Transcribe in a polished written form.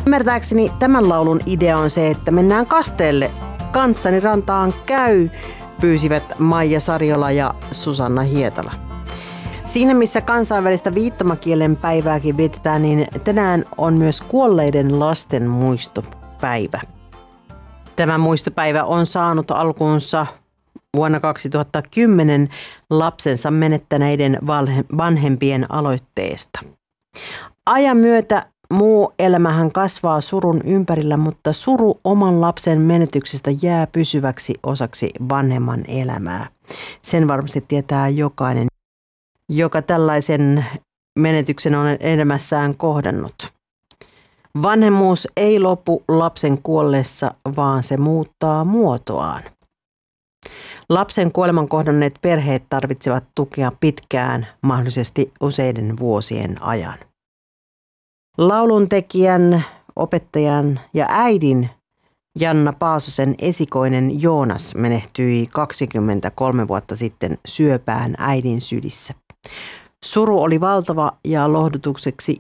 Ymmärtääkseni tämän laulun idea on se, että mennään kasteelle. Kanssani rantaan käy, pyysivät Maija Sariola ja Susanna Hietala. Siinä missä kansainvälistä viittomakielen päivääkin vietetään, niin tänään on myös kuolleiden lasten muistopäivä. Tämä muistopäivä on saanut alkuunsa vuonna 2010 lapsensa menettäneiden vanhempien aloitteesta. Ajan myötä muu elämähän kasvaa surun ympärillä, mutta suru oman lapsen menetyksestä jää pysyväksi osaksi vanhemman elämää. Sen varmasti tietää jokainen, joka tällaisen menetyksen on elämässään kohdannut. Vanhemmuus ei lopu lapsen kuolleessa, vaan se muuttaa muotoaan. Lapsen kuoleman kohdanneet perheet tarvitsevat tukea pitkään, mahdollisesti useiden vuosien ajan. Lauluntekijän, opettajan ja äidin Janna Paasosen esikoinen Joonas menehtyi 23 vuotta sitten syöpään äidin sylissä. Suru oli valtava ja lohdutukseksi